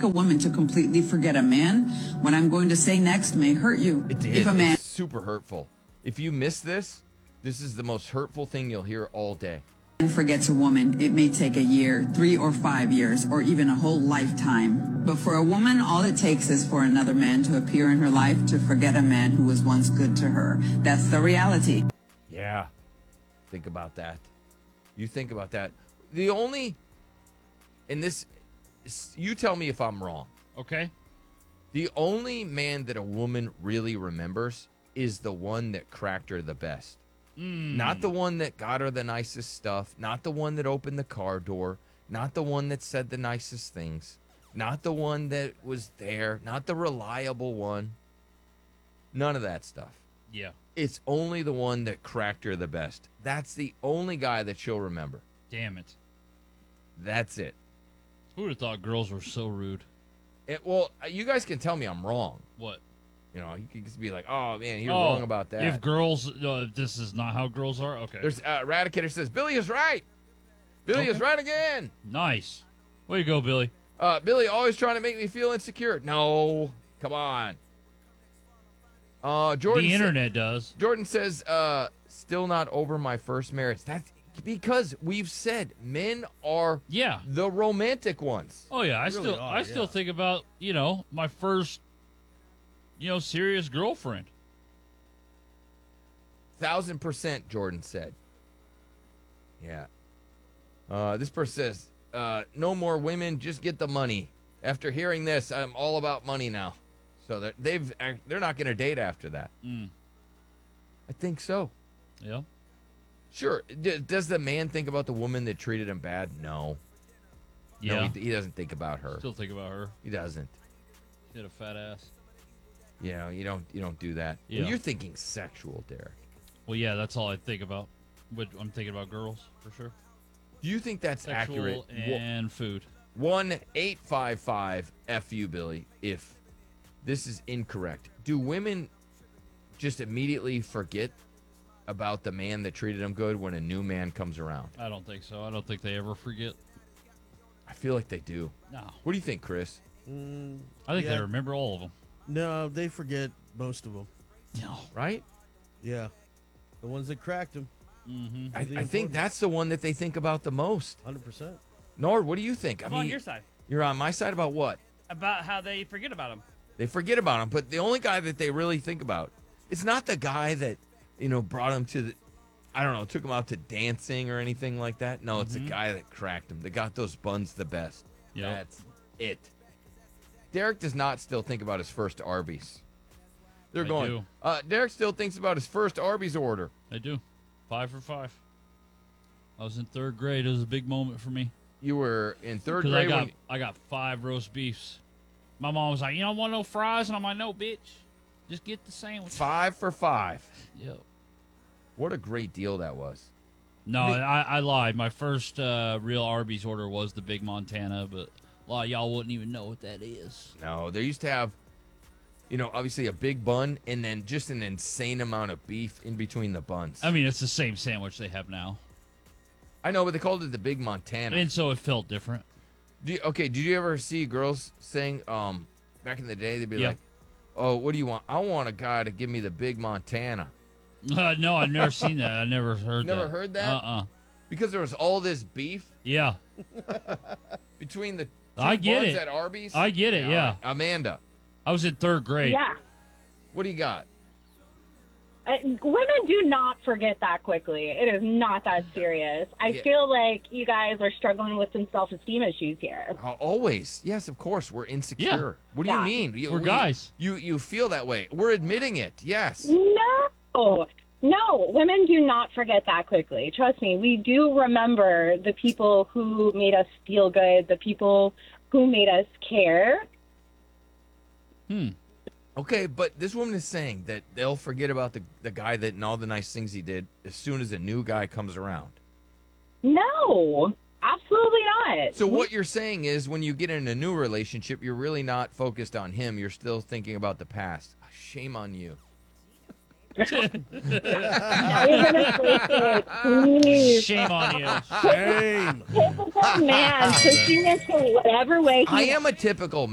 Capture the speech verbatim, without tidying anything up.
a woman to completely forget a man. What I'm going to say next may hurt you. It did. If a man It's super hurtful. If you miss this, this is the most hurtful thing you'll hear all day. forgets a woman, it may take a year, three or five years, or even a whole lifetime. But for a woman, all it takes is for another man to appear in her life to forget a man who was once good to her. That's the reality. Yeah. Think about that. You think about that. The only, and this, you tell me if I'm wrong. Okay. The only man that a woman really remembers is the one that cracked her the best. Mm. Not the one that got her the nicest stuff. Not the one that opened the car door. Not the one that said the nicest things. Not the one that was there. Not the reliable one. None of that stuff. Yeah. It's only the one that cracked her the best. That's the only guy that she'll remember. Damn it. That's it. Who would have thought girls were so rude? It, well, you guys can tell me I'm wrong. What? You know, you can just be like, oh, man, you're oh, wrong about that. If girls, uh, this is not how girls are? Okay. There's uh, Eradicator says, Billy is right. Billy Okay. is right again. Nice. Way to go, Billy. Uh, Billy always trying to make me feel insecure. No, come on. Uh, Jordan The sa- internet does. Jordan says, uh, still not over my first marriage. That's because we've said men are Yeah. the romantic ones. Oh yeah, I Really still are, I still yeah. think about, you know, my first you know, serious girlfriend. Thousand percent, Jordan said. Yeah. Uh, this person says, uh, no more women, just get the money. After hearing this, I'm all about money now. So they're, they've they're not going to date after that. Mm. I think so. Yeah. Sure. D- does the man think about the woman that treated him bad? No. Yeah. No, he, he doesn't think about her. Still think about her. He doesn't. She had a fat ass. You know, you don't you don't do that. Yeah. Well, you're thinking sexual, Derek. Well, yeah, that's all I think about. But I'm thinking about girls for sure. Do you think that's Sexual accurate? and food. One eight five five F you, Billy. If this is incorrect, do women just immediately forget about the man that treated them good when a new man comes around? I don't think so. I don't think they ever forget. I feel like they do. No. What do you think, Chris? Mm, I think yeah. they remember all of them. No, they forget most of them. No. Right? Yeah. The ones that cracked them, Mm-hmm. I, The I think important- that's the one that they think about the most. one hundred percent. Nord, what do you think? I I'm mean, on your side you're on my side about what? about how they forget about him. They forget about him, but the only guy that they really think about, it's not the guy that, you know, brought him to the, I don't know, took him out to dancing or anything like that. No, it's Mm-hmm. the guy that cracked him, that got those buns the best. Yep. That's it. Derek does not still think about his first Arby's. They're I going, do. Uh, Derek still thinks about his first Arby's order. I do. Five for five. I was in third grade. It was a big moment for me. You were in third Because I grade got when, I got five roast beefs. My mom was like, "You don't want no fries?" And I'm like, "No, bitch. Just get the sandwich." five for five. Yep. What a great deal that was. No, I, I lied. My first uh, real Arby's order was the Big Montana, but a lot of y'all wouldn't even know what that is. No, they used to have, you know, obviously a big bun and then just an insane amount of beef in between the buns. I mean, it's the same sandwich they have now. I know, but they called it the Big Montana. And so it felt different. Do you, okay, did you ever see girls saying, um, back in the day, they'd be Yeah. like, oh, what do you want? I want a guy to give me the Big Montana. Uh, no, I've never seen that. I never heard that. Never heard that? Uh-uh. Because there was all this beef Yeah, between the two I get buns it. at Arby's. I get it, all yeah. right. Amanda, I was in third grade. Yeah. what do you got? Uh, women do not forget that quickly. It is not that serious. I Yeah. feel like you guys are struggling with some self-esteem issues here. Uh, always. Yes, of course. We're insecure. What do Yeah. you mean? You, We're we- guys. You, you feel that way. We're admitting it. Yes. No. No, women do not forget that quickly. Trust me, we do remember the people who made us feel good, the people who made us care. Hmm. Okay, but this woman is saying that they'll forget about the, the guy that and all the nice things he did as soon as a new guy comes around. No, absolutely not. So what you're saying is when you get in a new relationship, you're really not focused on him. You're still thinking about the past. Shame on you. Now you're gonna say it, please. Shame on you. Shame. Typical man pushing into whatever way he I am a typical